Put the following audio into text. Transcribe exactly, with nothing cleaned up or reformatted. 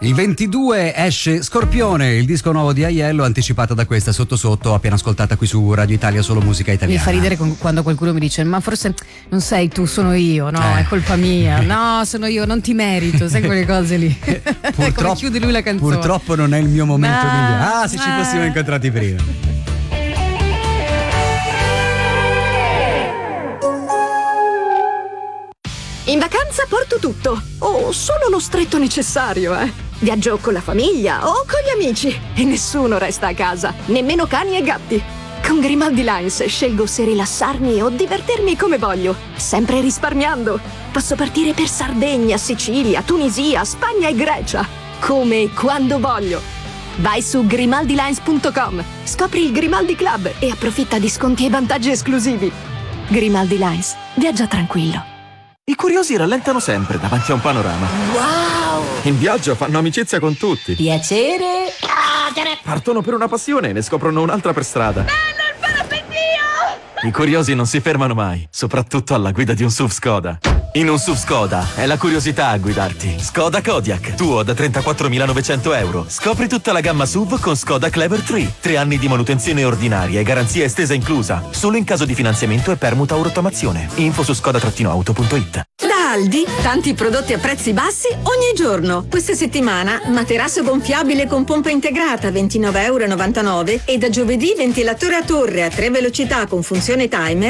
Il ventidue esce Scorpione, il disco nuovo di Aiello, anticipata da questa sotto sotto, appena ascoltata qui su Radio Italia, solo musica italiana. Mi fa ridere quando qualcuno mi dice: ma forse non sei tu, sono io, no, eh. è colpa mia, no, sono io, non ti merito, sai quelle cose lì. Purtroppo, come chiude lui la canzone. Purtroppo non è il mio momento Ma, migliore. Ah, se ma. ci fossimo incontrati prima. In vacanza porto tutto, o solo lo stretto necessario, eh. Viaggio con la famiglia o con gli amici e nessuno resta a casa, nemmeno cani e gatti. Con Grimaldi Lines scelgo se rilassarmi o divertirmi come voglio, sempre risparmiando. Posso partire per Sardegna, Sicilia, Tunisia, Spagna e Grecia, come e quando voglio. Vai su grimaldi lines punto com, scopri il Grimaldi Club e approfitta di sconti e vantaggi esclusivi. Grimaldi Lines, viaggia tranquillo. I curiosi rallentano sempre davanti a un panorama. Wow! In viaggio fanno amicizia con tutti. Piacere! Partono per una passione e ne scoprono un'altra per strada. Bello il parapendio! I curiosi non si fermano mai, soprattutto alla guida di un S U V Skoda. In un S U V Skoda è la curiosità a guidarti. Skoda Kodiaq, tuo da trentaquattromilanovecento euro. Scopri tutta la gamma S U V con Skoda Clever tre. Tre anni di manutenzione ordinaria e garanzia estesa inclusa. Solo in caso di finanziamento e permuta o rottamazione. Info su skoda auto punto it. Da Aldi, tanti prodotti a prezzi bassi ogni giorno. Questa settimana materasso gonfiabile con pompa integrata ventinove e novantanove euro e da giovedì ventilatore a torre a tre velocità con funzione timer